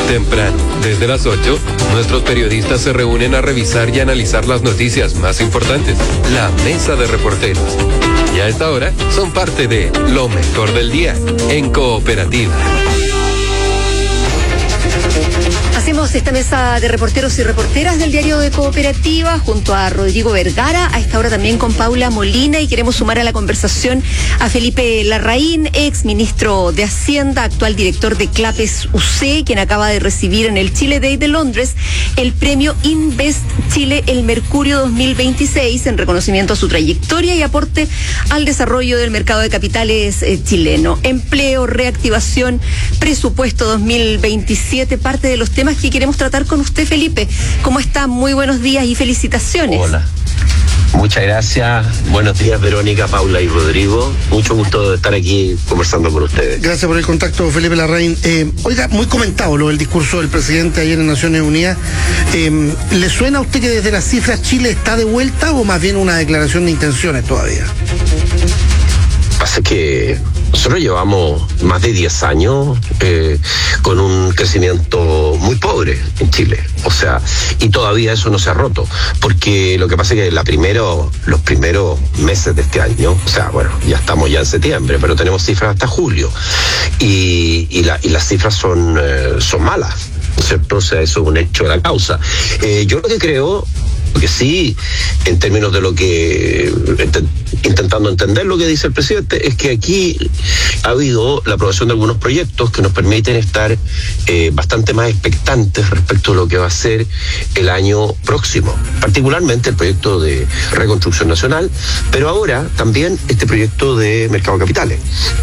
Temprano, desde las 8, nuestros periodistas se reúnen a revisar y analizar las noticias más importantes. La Mesa de Reporteros. Y a esta hora son parte de Lo Mejor del Día en Cooperativa. Hacemos esta mesa de reporteros y reporteras del diario de Cooperativa junto a Rodrigo Vergara, a esta hora también con Paula Molina, y queremos sumar a la conversación a Felipe Larraín, ex ministro de Hacienda, actual director de Clapes UC, quien acaba de recibir en el Chile Day de Londres el premio Invest Chile El Mercurio 2026 en reconocimiento a su trayectoria y aporte al desarrollo del mercado de capitales chileno. Empleo, reactivación, presupuesto 2027, parte de los temas que queremos tratar con usted, Felipe. ¿Cómo está? Muy buenos días y felicitaciones. Hola. Muchas gracias. Buenos días, Verónica, Paula y Rodrigo. Mucho gusto de estar aquí conversando con ustedes. Gracias por el contacto, Felipe Larraín. Oiga, muy comentado lo del discurso del presidente ayer en Naciones Unidas. ¿Le suena a usted que desde las cifras Chile está de vuelta o más bien una declaración de intenciones todavía? Pasa que nosotros llevamos más de 10 años con un crecimiento muy pobre en Chile. O sea, y todavía eso no se ha roto. Porque lo que pasa es que los primeros meses de este año, o sea, bueno, ya estamos ya en septiembre, pero tenemos cifras hasta julio. Y las cifras son malas, ¿cierto? O sea, eso es un hecho de la causa. Yo lo que creo, porque sí, en términos de lo que, intentando entender lo que dice el presidente, es que aquí ha habido la aprobación de algunos proyectos que nos permiten estar bastante más expectantes respecto a lo que va a ser el año próximo, particularmente el proyecto de reconstrucción nacional, pero ahora también este proyecto de mercado de capitales,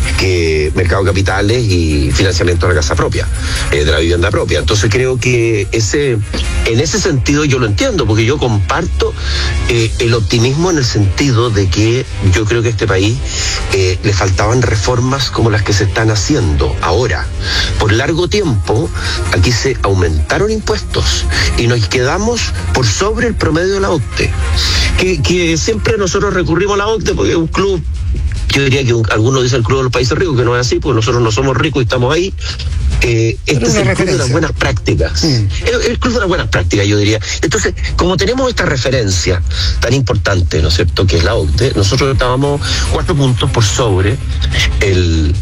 y financiamiento de la casa propia, de la vivienda propia. Entonces creo que en ese sentido yo lo entiendo, porque yo comparto el optimismo en el sentido de que yo creo que a este país le faltaban reformas como las que se están haciendo ahora. Por largo tiempo aquí se aumentaron impuestos y nos quedamos por sobre el promedio de la OCDE, que siempre nosotros recurrimos a la OCDE porque es un club. Yo diría que algunos dicen el club de los países ricos, que no es así, porque nosotros no somos ricos y estamos ahí. Este es el club de las buenas prácticas. El club de las buenas prácticas, yo diría. Entonces, como tenemos esta referencia tan importante, ¿no es cierto?, que es la OCDE, nosotros estábamos 4 puntos por sobre el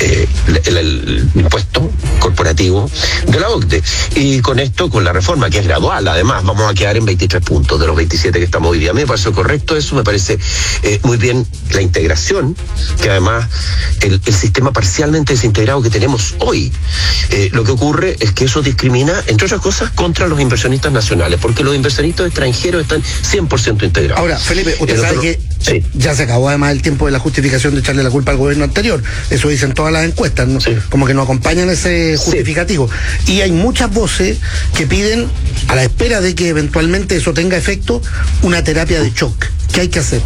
impuesto corporativo de la OCDE. Y con esto, con la reforma, que es gradual, además, vamos a quedar en 23 puntos de los 27 que estamos hoy día. A mí me parece correcto eso, me parece muy bien la integración, que además el sistema parcialmente desintegrado que tenemos hoy. Lo que ocurre es que eso discrimina, entre otras cosas, contra los inversionistas nacionales, porque los inversionistas extranjeros están 100% integrados. Ahora, Felipe, usted sabe que sí, ya se acabó además el tiempo de la justificación de echarle la culpa al gobierno anterior. Eso dicen todas las encuestas, ¿no? Sí. Como que no acompañan ese justificativo. Sí. Y hay muchas voces que piden, a la espera de que eventualmente eso tenga efecto, una terapia de shock. ¿Qué hay que hacer?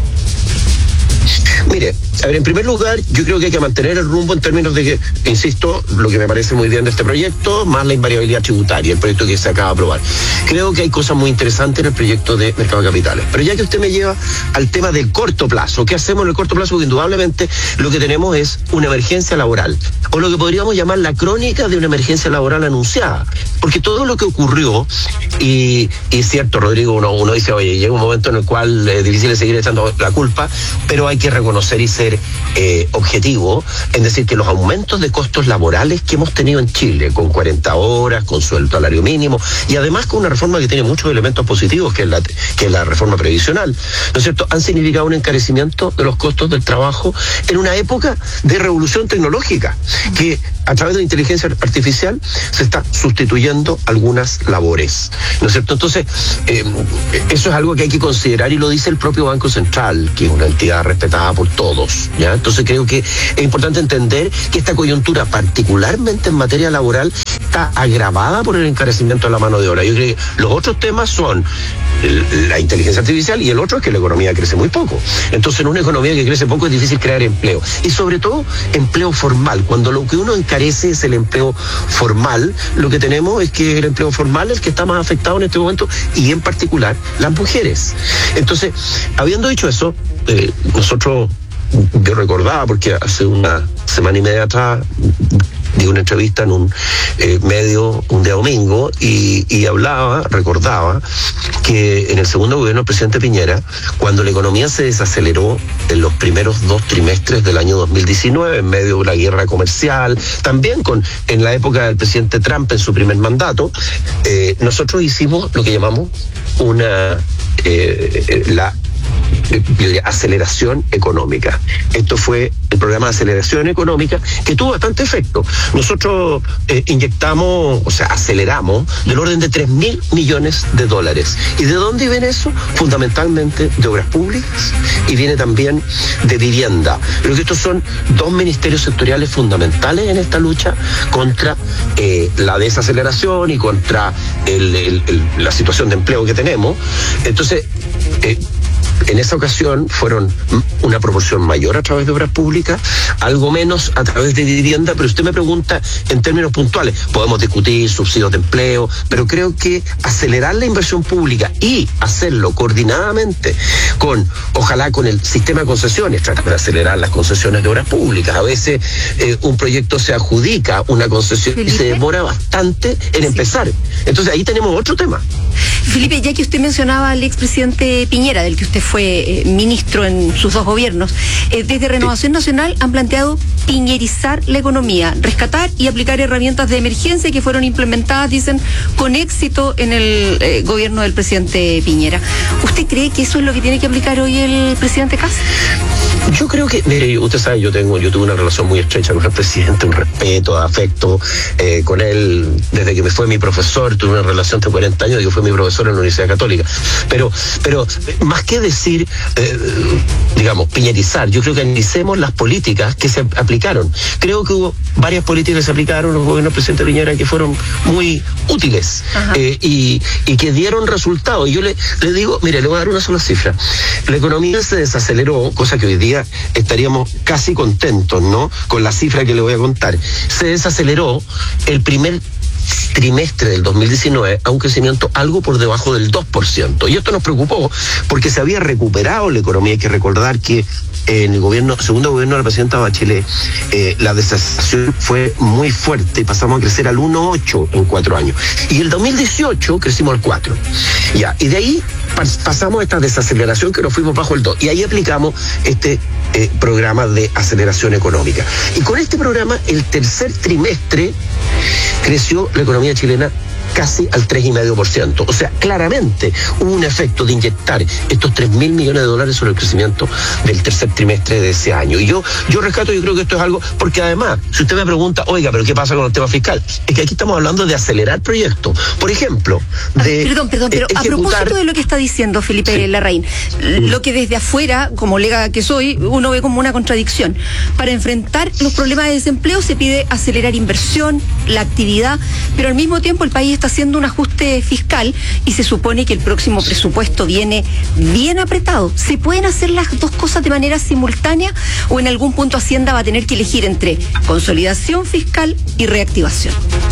Mire, a ver, en primer lugar, yo creo que hay que mantener el rumbo en términos de que, insisto, lo que me parece muy bien de este proyecto, más la invariabilidad tributaria, el proyecto que se acaba de aprobar. Creo que hay cosas muy interesantes en el proyecto de mercado de capitales. Pero ya que usted me lleva al tema del corto plazo, ¿qué hacemos en el corto plazo? Porque indudablemente lo que tenemos es una emergencia laboral, o lo que podríamos llamar la crónica de una emergencia laboral anunciada. Porque todo lo que ocurrió, y es cierto, Rodrigo, uno dice, oye, llega un momento en el cual es difícil seguir echando la culpa, pero hay que reconocer y ser objetivo en decir que los aumentos de costos laborales que hemos tenido en Chile, con 40 horas, con sueldo salario mínimo, y además con una reforma que tiene muchos elementos positivos, que es la reforma previsional, ¿no es cierto?, han significado un encarecimiento de los costos del trabajo en una época de revolución tecnológica, que a través de la inteligencia artificial se está sustituyendo algunas labores, ¿no es cierto? Entonces, eso es algo que hay que considerar, y lo dice el propio Banco Central, que es una entidad respetada por todos, ¿ya? Entonces creo que es importante entender que esta coyuntura, particularmente en materia laboral, está agravada por el encarecimiento de la mano de obra. Yo creo que los otros temas son la inteligencia artificial, y el otro es que la economía crece muy poco. Entonces, en una economía que crece poco es difícil crear empleo, y sobre todo empleo formal. Cuando lo que uno encarece es el empleo formal, lo que tenemos es que el empleo formal es el que está más afectado en este momento, y en particular las mujeres. Entonces, habiendo dicho eso, yo recordaba, porque hace una semana y media atrás dio una entrevista en un medio un día domingo y recordaba que en el segundo gobierno del presidente Piñera, cuando la economía se desaceleró en los primeros 2 trimestres del año 2019, en medio de la guerra comercial, también en la época del presidente Trump en su primer mandato, nosotros hicimos lo que llamamos aceleración económica. Esto fue el programa de aceleración económica que tuvo bastante efecto. Nosotros aceleramos del orden de 3.000 millones de dólares. ¿Y de dónde viene eso? Fundamentalmente de obras públicas y viene también de vivienda. Creo que estos son 2 ministerios sectoriales fundamentales en esta lucha contra la desaceleración y contra la situación de empleo que tenemos. Entonces, en esa ocasión fueron una proporción mayor a través de obras públicas, algo menos a través de vivienda, pero usted me pregunta en términos puntuales, podemos discutir subsidios de empleo, pero creo que acelerar la inversión pública y hacerlo coordinadamente ojalá con el sistema de concesiones, tratar de acelerar las concesiones de obras públicas. A veces un proyecto se adjudica una concesión y se demora bastante en empezar. Entonces ahí tenemos otro tema. Felipe, ya que usted mencionaba al expresidente Piñera, del que usted fue ministro en sus 2 gobiernos, desde Renovación Nacional han planteado piñerizar la economía, rescatar y aplicar herramientas de emergencia que fueron implementadas, dicen, con éxito en el gobierno del presidente Piñera. ¿Usted cree que eso es lo que tiene que aplicar hoy el presidente Kast? Yo creo que, mire, usted sabe, yo tuve una relación muy estrecha con el presidente, un respeto, afecto con él, desde que me fue mi profesor, tuve una relación de 40 años, yo fui mi profesor en la Universidad Católica. Pero más que decir, piñerizar, yo creo que analicemos las políticas que se aplicaron. Creo que hubo varias políticas que se aplicaron en los gobiernos del presidente Piñera que fueron muy útiles y que dieron resultados. Y yo le digo, mire, le voy a dar una sola cifra. La economía se desaceleró, cosa que hoy día estaríamos casi contentos, ¿no?, con la cifra que le voy a contar. Se desaceleró el primer trimestre del 2019 a un crecimiento algo por debajo del 2%. Y esto nos preocupó porque se había recuperado la economía. Hay que recordar que en el segundo gobierno de la presidenta Bachelet, la desaceleración fue muy fuerte y pasamos a crecer al 1,8 en 4 años. Y el 2018 crecimos al 4. Y de ahí pasamos a esta desaceleración que nos fuimos bajo el 2. Y ahí aplicamos este programa de aceleración económica. Y con este programa, el tercer trimestre creció la economía chilena casi al 3,5%. O sea, claramente hubo un efecto de inyectar estos 3.000 millones de dólares sobre el crecimiento del tercer trimestre de ese año. Y yo rescato, yo creo que esto es algo, porque además, si usted me pregunta, oiga, ¿pero qué pasa con el tema fiscal? Es que aquí estamos hablando de acelerar proyectos. Por ejemplo, Perdón, pero a propósito de lo que está diciendo Felipe Larraín, lo que desde afuera, como lega que soy, uno ve como una contradicción. Para enfrentar los problemas de desempleo se pide acelerar inversión, la actividad, pero al mismo tiempo el país está haciendo un ajuste fiscal y se supone que el próximo presupuesto viene bien apretado. ¿Se pueden hacer las dos cosas de manera simultánea o en algún punto Hacienda va a tener que elegir entre consolidación fiscal y reactivación?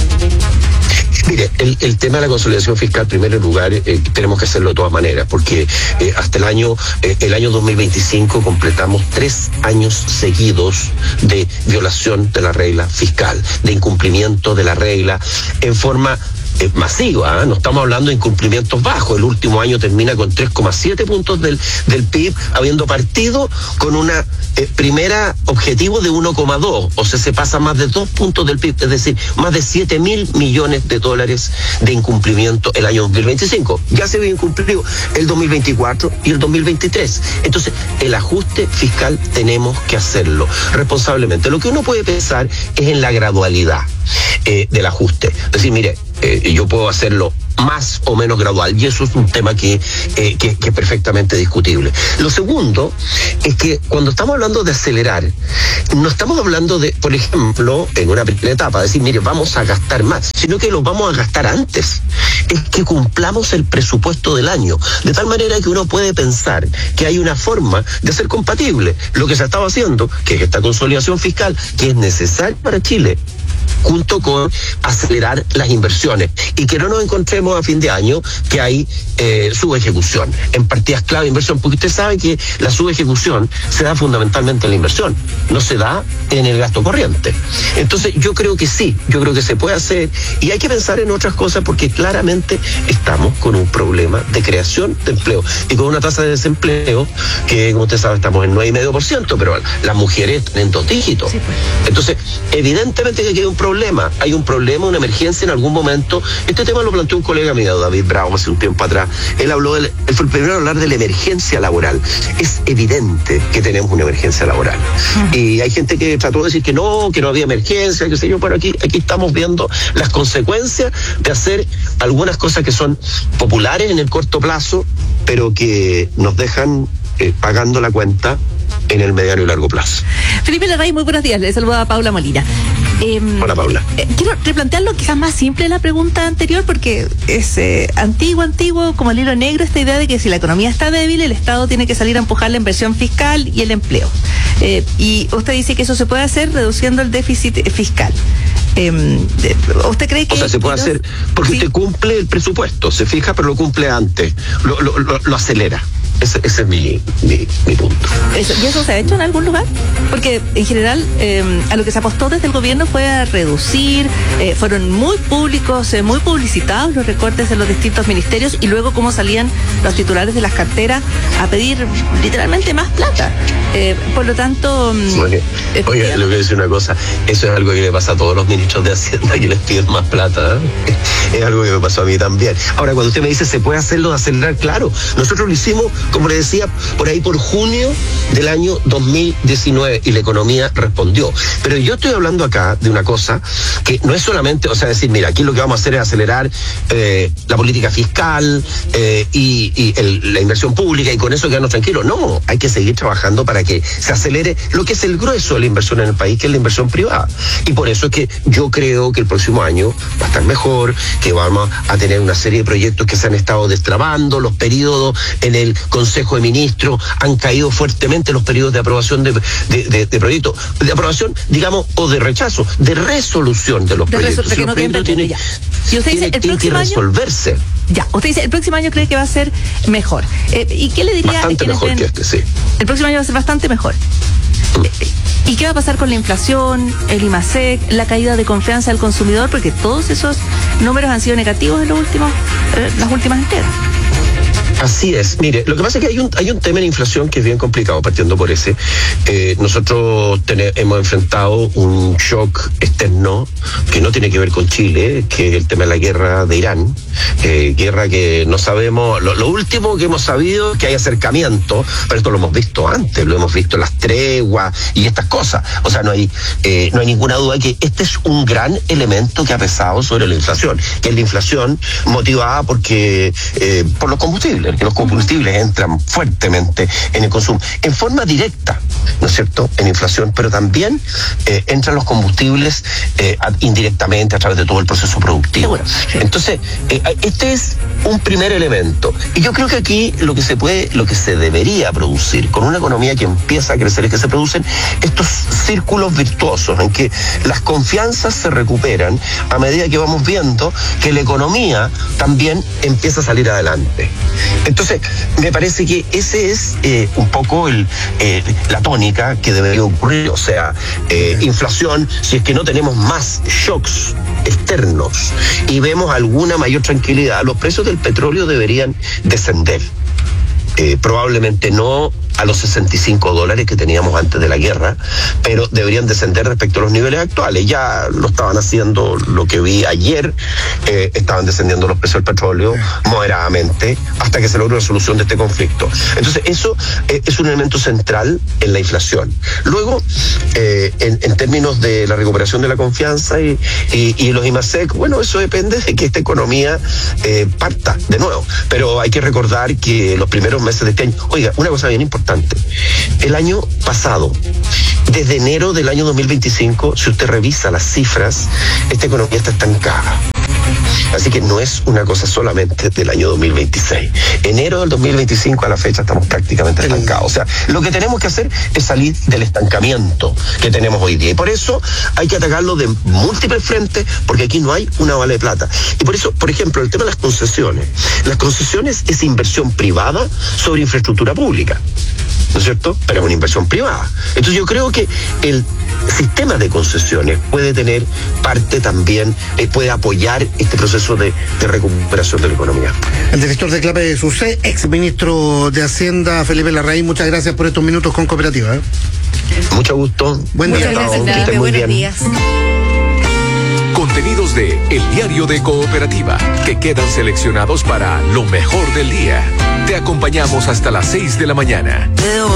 Mire, el tema de la consolidación fiscal, en primer lugar, tenemos que hacerlo de todas maneras, porque hasta el año 2025 completamos 3 años seguidos de violación de la regla fiscal, de incumplimiento de la regla en forma masiva, ¿eh? No estamos hablando de incumplimientos bajos. El último año termina con 3,7 puntos del PIB, habiendo partido con una primera objetivo de 1,2, o sea, se pasa más de 2 puntos del PIB, es decir, más de 7.000 millones de dólares de incumplimiento el año 2025. Ya se había incumplido el 2024 y el 2023. Entonces, el ajuste fiscal tenemos que hacerlo responsablemente. Lo que uno puede pensar es en la gradualidad del ajuste. Es decir, mire, yo puedo hacerlo más o menos gradual, y eso es un tema que es perfectamente discutible. Lo segundo es que cuando estamos hablando de acelerar, no estamos hablando de, por ejemplo, en una primera etapa, decir, mire, vamos a gastar más, sino que lo vamos a gastar antes. Es que cumplamos el presupuesto del año, de tal manera que uno puede pensar que hay una forma de hacer compatible lo que se ha estado haciendo, que es esta consolidación fiscal, que es necesaria para Chile, junto con acelerar las inversiones y que no nos encontremos a fin de año que hay subejecución en partidas clave de inversión, porque usted sabe que la subejecución se da fundamentalmente en la inversión, no se da en el gasto corriente. Entonces yo creo que sí, yo creo que se puede hacer y hay que pensar en otras cosas porque claramente estamos con un problema de creación de empleo y con una tasa de desempleo que, como usted sabe, estamos en 9,5%, pero las mujeres están en 2 dígitos. Sí, pues. Entonces, evidentemente que aquí hay un problema, una emergencia en algún momento. Este tema lo planteó un colega mío, David Bravo, hace un tiempo atrás. Él fue el primero a hablar de la emergencia laboral. Es evidente que tenemos una emergencia laboral. Y hay gente que trató de decir que no había emergencia, qué sé yo, pero aquí estamos viendo las consecuencias de hacer algunas cosas que son populares en el corto plazo, pero que nos dejan pagando la cuenta en el mediano y largo plazo. Felipe Larraín, muy buenos días. Le saluda a Paula Molina. Hola, Paula. Quiero replantearlo quizás más simple la pregunta anterior, porque es antiguo, como el hilo negro, esta idea de que si la economía está débil, el Estado tiene que salir a empujar la inversión fiscal y el empleo. Y usted dice que eso se puede hacer reduciendo el déficit fiscal. ¿Usted cree que...? O sea, se puede hacer porque ¿sí? Usted cumple el presupuesto, se fija, pero lo cumple antes, lo acelera. Ese es mi punto. ¿Y eso se ha hecho en algún lugar? Porque en general a lo que se apostó desde el gobierno fue a reducir, fueron muy públicos, muy publicitados los recortes en los distintos ministerios y luego cómo salían los titulares de las carteras a pedir literalmente más plata. Por lo tanto... Oiga, le voy a decir una cosa, eso es algo que le pasa a todos los ministros de Hacienda que les piden más plata, ¿eh? Es algo que me pasó a mí también. Ahora, cuando usted me dice se puede hacerlo de acelerar, claro, nosotros lo hicimos, como le decía, por ahí por junio del año 2019 y la economía respondió. Pero yo estoy hablando acá de una cosa que no es solamente, o sea, decir, mira, aquí lo que vamos a hacer es acelerar la política fiscal y la inversión pública y con eso quedarnos tranquilos. No, hay que seguir trabajando para que se acelere lo que es el grueso de la inversión en el país, que es la inversión privada. Y por eso es que yo creo que el próximo año va a estar mejor, que vamos a tener una serie de proyectos que se han estado destrabando, los periodos en el Consejo de Ministros han caído fuertemente, los periodos de aprobación de proyectos, de aprobación, digamos, o de rechazo, de resolución de los proyectos. Que no tienen y usted dice, tiene que resolverse. Ya, usted dice, el próximo año cree que va a ser mejor. ¿Y qué le diría? Bastante mejor que este, sí. El próximo año va a ser bastante mejor. ¿Y qué va a pasar con la inflación, el IMASEC, la caída de confianza del consumidor? Porque todos esos números han sido negativos en las últimas enteras. Así es. Mire, lo que pasa es que hay un tema en inflación que es bien complicado, partiendo por ese. Nosotros hemos enfrentado un shock externo que no tiene que ver con Chile, que es el tema de la guerra de Irán. Guerra que no sabemos, lo último que hemos sabido es que hay acercamiento, pero esto lo hemos visto antes, lo hemos visto en las treguas y estas cosas. O sea, no hay ninguna duda que este es un gran elemento que ha pesado sobre la inflación, que es la inflación motivada por los combustibles, que los combustibles entran fuertemente en el consumo, en forma directa, ¿no es cierto?, en inflación, pero también entran los combustibles indirectamente a través de todo el proceso productivo. Entonces, este es un primer elemento. Y yo creo que aquí lo que se debería producir con una economía que empieza a crecer es que se producen estos círculos virtuosos en que las confianzas se recuperan a medida que vamos viendo que la economía también empieza a salir adelante. Entonces, me parece que ese es un poco la tónica que debería ocurrir. O sea, inflación, si es que no tenemos más shocks externos y vemos alguna mayor tranquilidad, los precios del petróleo deberían descender. Probablemente no a los $65 que teníamos antes de la guerra, pero deberían descender respecto a los niveles actuales. Ya lo estaban haciendo, lo que vi ayer, estaban descendiendo los precios del petróleo moderadamente hasta que se logre una solución de este conflicto. Entonces, eso es un elemento central en la inflación. Luego, en términos de la recuperación de la confianza y los IMASEC, bueno, eso depende de que esta economía parta de nuevo. Pero hay que recordar que los primeros meses de este año, oiga, una cosa bien importante, el año pasado, desde enero del año 2025, si usted revisa las cifras, esta economía está estancada. Así que no es una cosa solamente del año 2026. Enero del 2025 a la fecha estamos prácticamente estancados. O sea, lo que tenemos que hacer es salir del estancamiento que tenemos hoy día. Y por eso hay que atacarlo de múltiples frentes, porque aquí no hay una bala de plata. Y por eso, por ejemplo, el tema de las concesiones. Las concesiones es inversión privada sobre infraestructura pública, ¿no es cierto? Pero es una inversión privada. Entonces yo creo que el sistema de concesiones puede tener parte también, puede apoyar este proceso de recuperación de la economía. El director de CLAPE SUCE, ex ministro de Hacienda, Felipe Larraín, muchas gracias por estos minutos con Cooperativa. Mucho gusto. Buen día. Muchas gracias, buenos días. Contenidos de El Diario de Cooperativa, que quedan seleccionados para lo mejor del día. Te acompañamos hasta las 6 de la mañana.